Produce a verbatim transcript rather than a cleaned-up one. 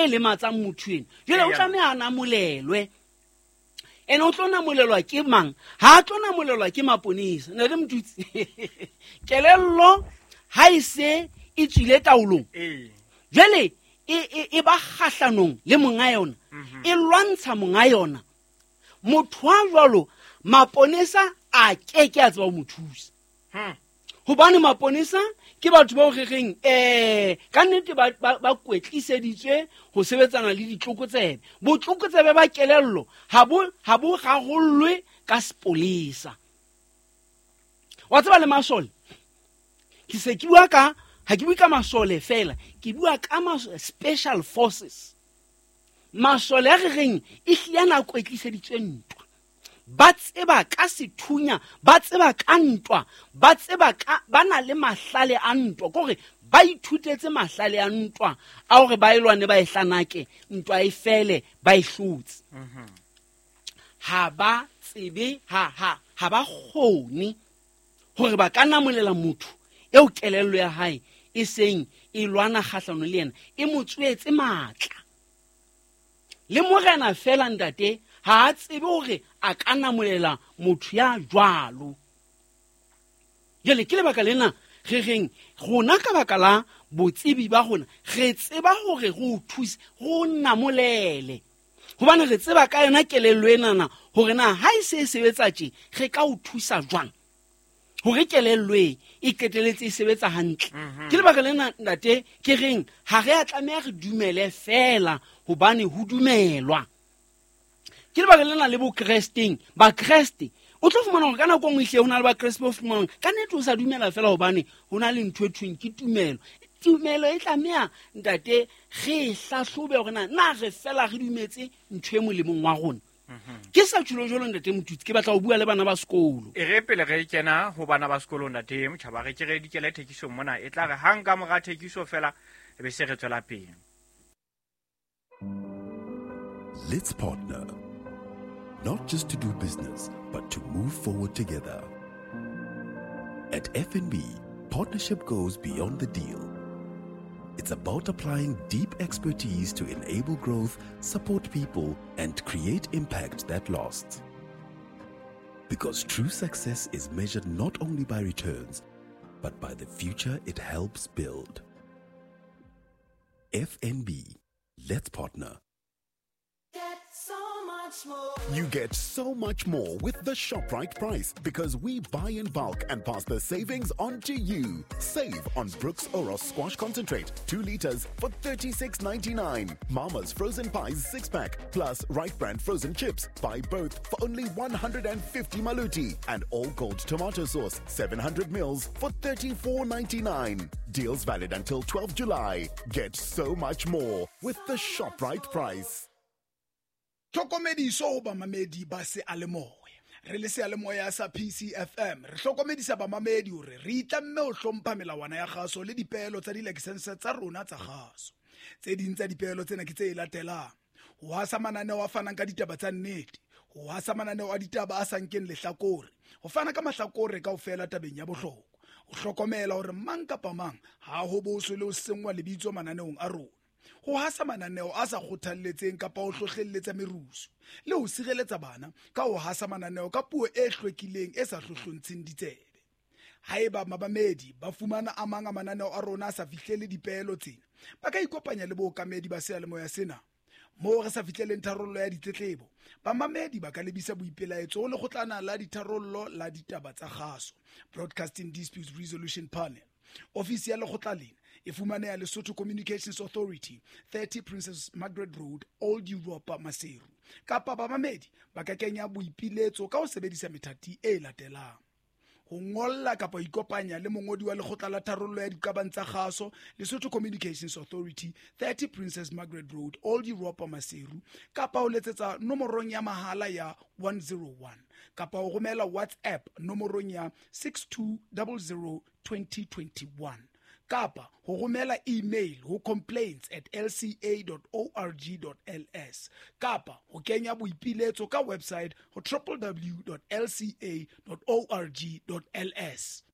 e lematsang motho ena jwale o tlameha a namolelwe ene o tlo namolelwa ke mang ha a tlo namolelwa ke maponisa ne le motutsi kelello ha ise e tswile taolong jwale e e ba kgahlanong le monga yona e lwantsha monga yona motho wa jwalo maponisa a ke ke a tswa mothusa hobane maponisa ke batho ba o regeng eh ka nnete ba ba kwetliseditswe ho sebetsana le ditlokotsebe botlokotsebe ba kelello ha bo ha bo gagollwe ka sepolisa wa tseba le masole ke se ke bua ka ha ke bua ka masole fela ke bua ka ma special forces masole a regeng e hliana kwetliseditswe ntwa ba tseba ka sethunya ba tseba ka ntwa ba tseba ka bana le mahlale a ntwa gore ba ithutetse mahlale a ntwa a hore ba ilwane ba ihlanake ntwa e fele ba ihlutse ha ba tsebe ha ha ha ba khone hore ba ka namolela motho eo kelello ya hae e seng e lwana kgahlano le yena e motswetse matla le morena fela ntate ha a tsebe hore a ka namolela motho ya jwalo jele ke lebaka lena re reng gona ka baka la botsebi ba gona re tseba hore go thusa go namolele hobane re tseba ka yona kelello enana hore na ha ise e sebetsa tje re ka o thusa jwang hore kelello e keteletse e sebetsa hantle ke lebaka lena ntate ke reng ha re a tlameha re dumele fela hobane ho dumelwa ke lebaka lena le bo Kristeng ba Kriste o tlo fumana hore kana go ngwihle hona le ba Kriste bo fumana ka nete o sa dumela fela hobane hona le ntwe tweng ke tumelo tumelo e tlameha ntate re hlahlobe hore na na re fela re dumetse ntwe mo le mong wa rona ke sa tsholo jolo ntate motutsi ke batla go bua le bana ba sekolo e re pele re kena ho bana ba sekolo ntate motjhaba re ke re dikele thekiso mona e tla re hang ka mora thekiso fela e be se re tswela pele. Let's partner, not just to do business, but to move forward together. At F N B, partnership goes beyond the deal. It's about applying deep expertise to enable growth, support people, and create impact that lasts. Because true success is measured not only by returns, but by the future it helps build. F N B, let's partner. You get so much more with the ShopRite price because we buy in bulk and pass the savings on to you. Save on Brooks Oros Squash Concentrate, two liters for thirty-six ninety-nine. Mama's Frozen Pies six pack plus Right Brand Frozen Chips. Buy both for only one hundred fifty maluti. And All Gold Tomato Sauce, seven hundred mils for thirty-four ninety-nine. Deals valid until twelfth July. Get so much more with the ShopRite price. Tlhokomediso ba mamedi ba se alemoya re le se alemoya sa P C F M re hlokomedisa ba mamedi hore re itlamme o hlompha melawana ya gaso le dipeelo tsa di-license tsa rona tsa gaso tse ding tsa dipeelo tsena ke tse latelang ho hasa mananeo a fanang ka ditaba tsa nnete ho hasa mananeo a ditaba a sankeng lehlakore ho fana ka mahlakore kaofela tabeng ya bohlokwa ho hlokomela hore mang kapa mang ha ho boso le ho sengwa lebitso mananeong a rona ho hasa mananeo a sa kgothalletseng kapa ho hlohlelletsa merusu le ho sireletsa bana ka ho hasa mananeo ka puo e hlwekileng e sa hlohlontsheng ditsebe haeba mabamedi ba fumana a mang a mananeo a rona a sa fihlele dipeelo tsena ba ka ikopanya le bookamedi ba sealemoya sena moo re sa fihleleng tharollo ya ditletlebo bamamedi ba ka lebisa boipelaetso ho lekgotlana la ditharollo la ditaba tsa kgaso Broadcasting Dispute Resolution Panel ofisi ya lekgotla lena e fumaneha Lesotho Communications Authority, thirty Princess Margaret Road, Old Europa, Maseru. Kapa bamamedi ba ka kenya boipiletso ka ho sebedisa methati e latelang. Ho ngolla kapa ikopanya le mongodi wa lekgotla la tharollo ya dikabang tsa kgaso Lesotho Communications Authority, thirty Princess Margaret Road, Old Europa, Maseru. Kapa ho letsetsa nomorong ya mahala ya one zero one. Kapa ho romela WhatsApp nomorong ya six two zero zero two zero two one. Kapa ho romela email ho complaints at l c a dot org dot l s. Kapa ho kenya boipiletso ka website ho w w w dot l c a dot org dot l s.